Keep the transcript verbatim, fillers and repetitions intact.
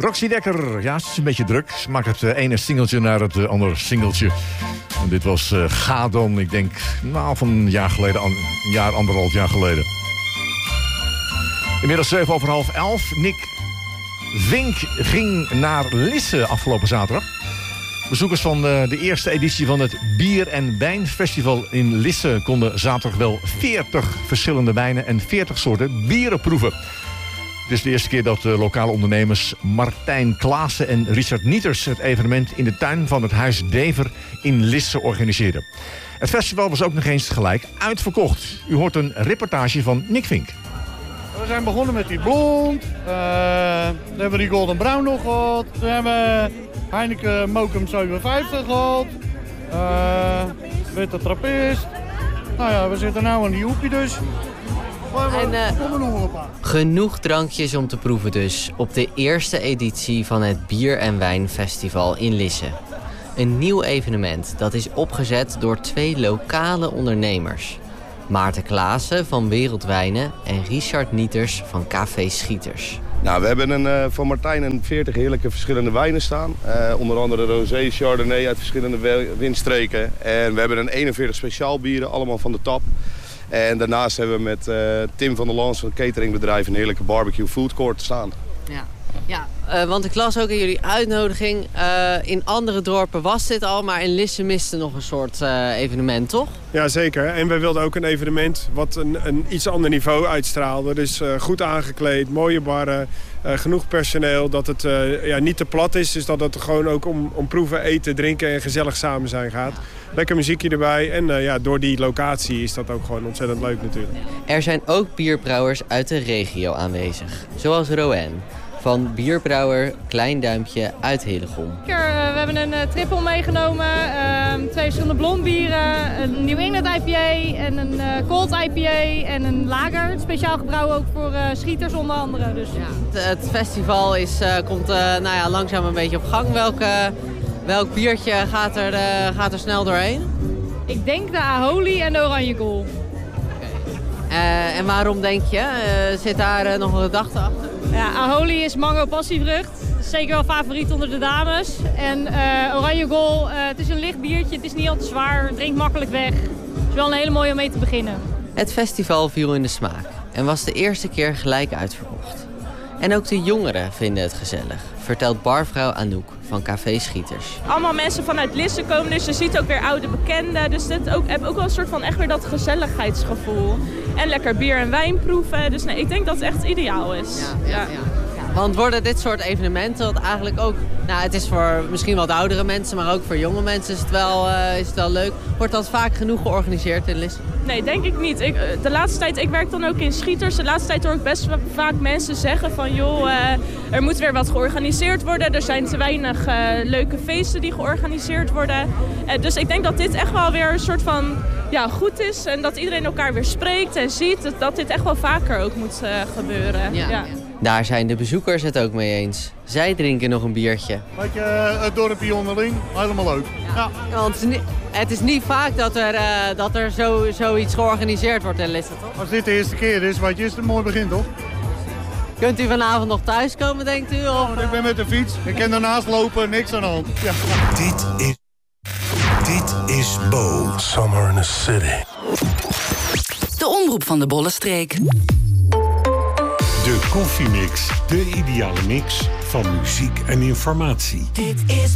Roxy Dekker, ja, het is een beetje druk. Ze maakt het uh, ene singeltje naar het uh, andere singeltje. En dit was uh, Ga dan, ik denk, nou, van een jaar geleden, an, een jaar, anderhalf jaar geleden. Inmiddels zeven over half elf. Nick Vink ging naar Lisse afgelopen zaterdag. Bezoekers van de, de eerste editie van het Bier- en Wijnfestival in Lisse konden zaterdag wel veertig verschillende wijnen en veertig soorten bieren proeven. Het is de eerste keer dat de lokale ondernemers Martijn Klaassen en Richard Nieters het evenement in de tuin van het Huis Dever in Lisse organiseerden. Het festival was ook nog eens gelijk uitverkocht. U hoort een reportage van Nick Vink. We zijn begonnen met die blond, uh, dan hebben we die Golden Brown nog gehad, toen hebben we Heineken Mokum zevenenvijftig gehad, uh, Witte Trappist. Nou ja, we zitten nu aan die hoepie dus. En, uh, genoeg drankjes om te proeven dus op de eerste editie van het Bier- en Wijnfestival in Lisse. Een nieuw evenement dat is opgezet door twee lokale ondernemers. Maarten Klaassen van Wereldwijnen en Richard Nieters van Café Schieters. Nou, we hebben een, uh, van Martijn een veertig heerlijke verschillende wijnen staan. Uh, onder andere rosé, chardonnay uit verschillende windstreken. En we hebben een eenenveertig speciaal bieren, allemaal van de tap. En daarnaast hebben we met uh, Tim van der Lans van het cateringbedrijf een heerlijke barbecue food court staan. Ja, ja uh, want ik las ook in jullie uitnodiging. Uh, in andere dorpen was dit al, maar in Lisse miste nog een soort uh, evenement, toch? Ja, zeker. En wij wilden ook een evenement wat een, een iets ander niveau uitstraalde. Dus uh, goed aangekleed, mooie barren, uh, genoeg personeel. Dat het uh, ja, niet te plat is, dus dat het gewoon ook om, om proeven, eten, drinken en gezellig samen zijn gaat. Lekker muziekje erbij en uh, ja, door die locatie is dat ook gewoon ontzettend leuk natuurlijk. Er zijn ook bierbrouwers uit de regio aanwezig, zoals Rowan van bierbrouwer Klein Duimpje uit Hillegom. We hebben een uh, triple meegenomen, uh, twee verschillende blondbieren, een New England I P A en een uh, Cold I P A en een lager. Speciaal gebrouwen ook voor uh, schieters onder andere. Dus. Ja, het, het festival is, uh, komt uh, nou ja, langzaam een beetje op gang. Welke, welk biertje gaat er, uh, gaat er snel doorheen? Ik denk de Aholi en de Oranje Goal. Uh, en waarom denk je? Uh, zit daar uh, nog een gedachte achter? Ja, Aholi is mango passievrucht. Zeker wel favoriet onder de dames. En uh, Oranje Goal, uh, het is een licht biertje. Het is niet al te zwaar. Het drinkt makkelijk weg. Het is wel een hele mooie om mee te beginnen. Het festival viel in de smaak en was de eerste keer gelijk uitverkocht. En ook de jongeren vinden het gezellig, vertelt barvrouw Anouk van Café Schieters. Allemaal mensen vanuit Lisse komen, dus je ziet ook weer oude bekenden. Dus dit ook, heb ook wel een soort van echt weer dat gezelligheidsgevoel. En lekker bier en wijn proeven. Dus nee, ik denk dat het echt ideaal is. Ja, ja, ja. Ja. Want worden dit soort evenementen, wat eigenlijk ook, nou het is voor misschien wat oudere mensen, maar ook voor jonge mensen is het wel, uh, is het wel leuk. Wordt dat vaak genoeg georganiseerd in Lisse? Nee, denk ik niet. Ik, de laatste tijd, ik werk dan ook in Schieters. De laatste tijd hoor ik best vaak mensen zeggen van joh, uh, er moet weer wat georganiseerd worden. Er zijn te weinig uh, leuke feesten die georganiseerd worden. Uh, dus ik denk dat dit echt wel weer een soort van ja, goed is. En dat iedereen elkaar weer spreekt en ziet. Dat, dat dit echt wel vaker ook moet uh, gebeuren. Ja. Ja. Daar zijn de bezoekers het ook mee eens. Zij drinken nog een biertje. Weet je, het dorpje onderling, helemaal leuk. Ja. Ja. Want het is, niet, het is niet vaak dat er, uh, dat er zo, zoiets georganiseerd wordt in Lisse, toch? Als dit de eerste keer is, weet je, is het een mooi begin, toch? Kunt u vanavond nog thuiskomen, denkt u? Of? Oh, ik ben met de fiets, ik kan daarnaast lopen, niks aan de hand. Ja. Dit is... Dit is Bo. Summer in the City. De omroep van de Bollenstreek. De koffiemix. De ideale mix van muziek en informatie. Dit is